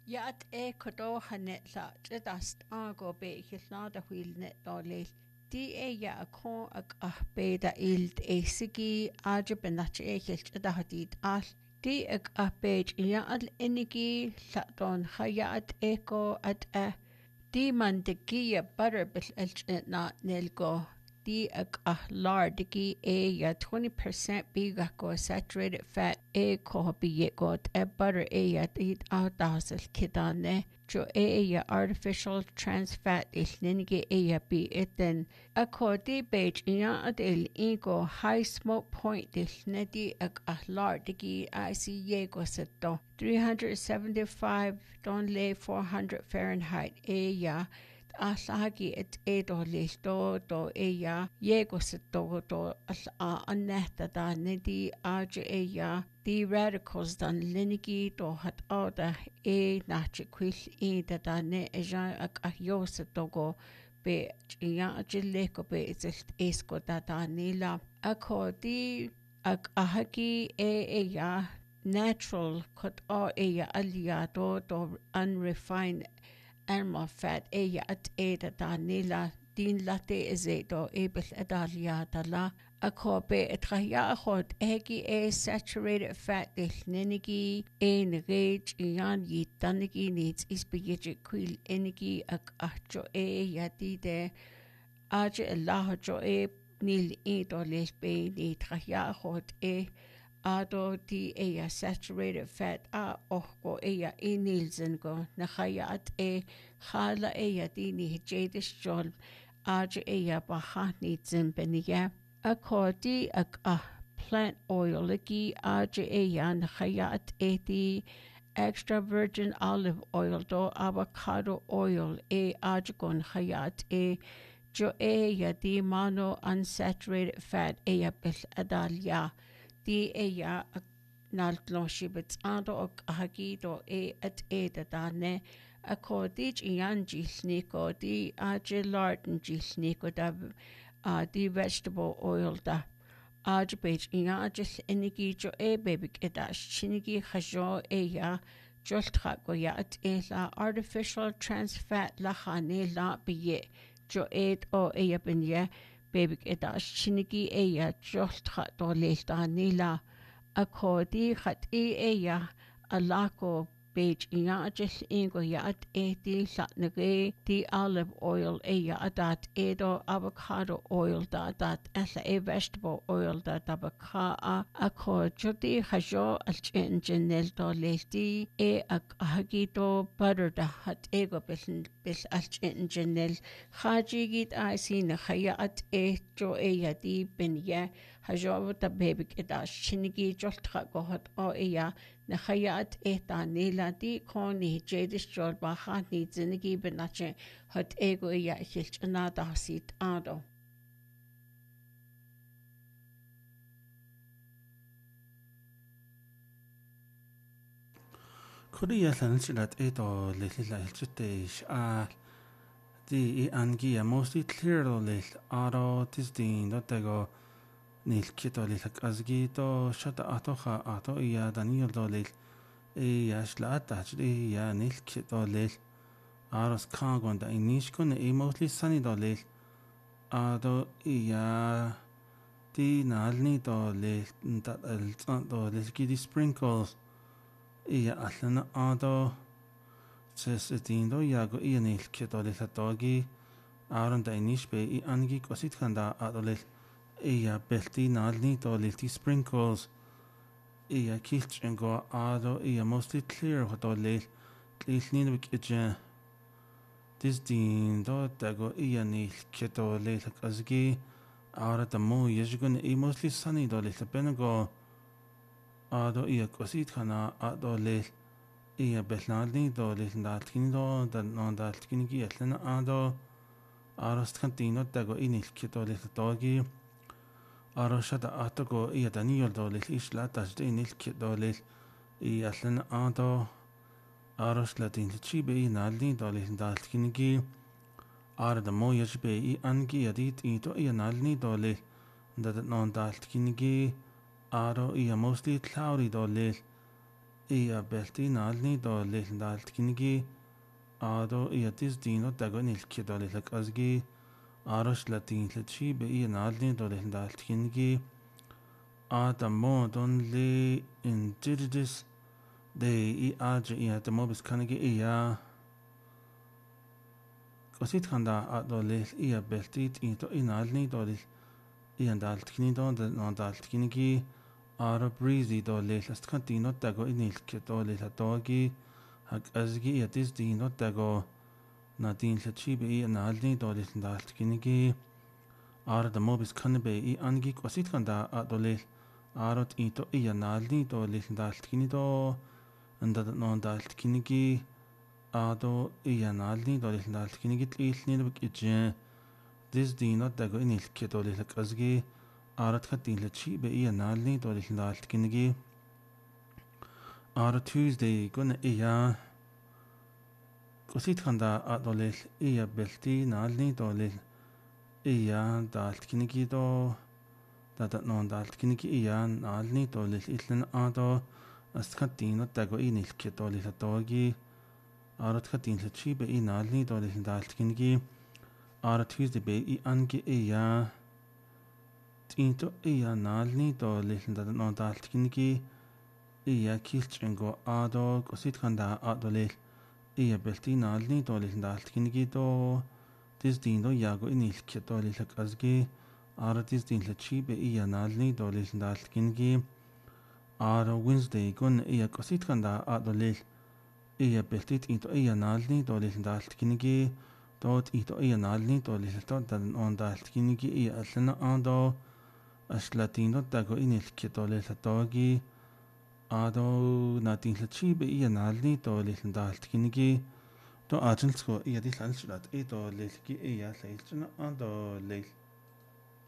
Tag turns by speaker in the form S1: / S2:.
S1: Yat kodo hanet la jedast go be hilna da wil net dolel. Di ya akon ak beda ild sigi aje benach hilt da hadid al. Di ak page ya al enigi la don hayat eko at Di man de gia butter bil elch na nelgo. Di lardigi ya 20% biga ko saturated fat ko biye ko butter ya di dasel kidane jo ya artificial trans fat ilninige ya bi eten ako di beige ya adel ego high smoke point ilnedi lardigi IC ko seto 375 don lay 400 Fahrenheit ya Aslagi et edo listo do yego sito do annetta da nedi aja the radicals dan linigi do hat oda nachi quil da ne eja sito go be jileko be iselt esko da nila ako di ahaki natural kot aliado do unrefined animal fat at da nila din latte ezedo ebel adalia dala akobe etraya hot saturated fat nigi nige yan yitanigi needs isbiyje quil enigi acho yati de aje allah jo nil do lesbe ni traya hot ado di saturated fat go inilzen go na hayat khala di ni jadis jol aja baha ni zimbeniya akodi plant oil liki aja na hayat di extra virgin olive oil do avocado oil aja gon hayat jo di mono unsaturated fat bil adalia di naltlonshibits ando hagido at da dane ako di yan jilniko di larden jilniko da di vegetable oil da page jil enigi jo baby eda shinigi hajo ya joltra go ya at la artificial trans fat la khane la biye jo binye baby eda shinigi joltra do lesta nila akodi khat alako page jil ingo at di latnege di olive oil adat edo avocado oil dat vegetable oil tabaka ako jodi hajo alchen jenel do lesti hagito butter da hat ego bil alchen jenel hajigit na hayat jo di binya hajo ta baby eda shinigi joltra go hat na hayat da nila di koni jadis jol baha ni zinigi benache hat ego hilch anada sit ado
S2: Korea lanchilat edo lehila hilchite di angia mostly clear leh aro tisdin dotego nilkito lehak azgito shata ato Daniel do leh shlata chdi nilkito leh aros kagon da inishkon mostly sunny do leh ado di nalni do leh do leh gidi sprinkles allan ado sesetindo yago nilkito leh atogi aron da inishbe angi kosit kanda ado leh belti nalni do leh sprinkles kilchengo ado mostly clear hodo leh tlilnin wikje disdin do dago nilkito leh azgi ahora tamo yeshgun mostly sunny do leh benego ado kosit kana ado leh belnalni do leh daltkini do daltkini gi allan ado aros kantino dago nilkito leh dogi aro shada atago Daniel do leh isla tajde nilkito leh allan ado aros latin chibe nalni do leh daltkini gi ara da mo yeshbe angi adit to nalni do leh daltkini gi aro mostly cloudy do leh ia belti nalni do lel dalt kinigi ado ia tis dino dago nilki do lel azgi arosh latin letchi be ia nalni do lel dalt kinigi adamo don le indigenous de I aja ia the mobis kanigi ia kosit khanda ado lel ia beltit into inalni do lel ia dalt kinido no dalt kinigi Aro breezy do le last cantino dago inilke do le la dogi hag azgi yatis dino dago nadin la chibe I analni do le dalt kinigi Aro da mobis kanbe I angi kwasit kanda ado le Aro into I analni do le dalt kinido anda no dalt kinigi ado I analni do le dalt kinigi tlilni lubik ije dis dino dago inilke do le la azgi Arat khatin la chi be ia nalni do le dalt kinigi Ara Tuesday gonna ia kosit khanda adole ia belti nalni do le ia dalt kinigi do dada non dalt kinigi ia nalni do le illen ado ast khatin dago inil ke do le dogi Arat khatin la chi be I nalni do le dalt kinigi Ara Tuesday be I angi ia Into ia nalni do lehn da no dalt kinigi ia kilchengo ado kosit khanda ado le ia belti nalni do lehn dalt kinigi do dis dino yago inil ke do le azgi ara dis din la chi be ia nalni do lehn dalt kinigi ara Wednesday gon ia kosit khanda ado le ia beltit into ia nalni do lehn dalt kinigi dot into ia nalni do le da no dalt kinigi ia alna ado As latino dago inil ke do le la dogi ado natin la chi be ia nalni do le dalt kinigi do arjilsko ia di lansulat e do le ki ia leilchna ado le